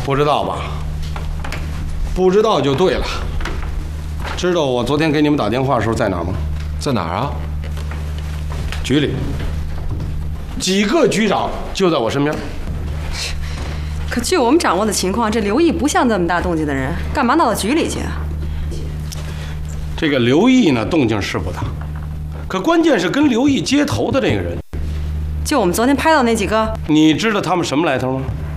不知道吧？不知道就对了。知道我昨天给你们打电话的时候在哪儿吗？ 在哪儿啊？ 局里。几个局长就在我身边。 可据我们掌握的情况，这刘毅不像这么大动静的人，干嘛闹到局里去啊？ 这个刘毅呢，动静是不大，可关键是跟刘毅接头的这个人， 就我们昨天拍到那几个， 你知道他们什么来头吗？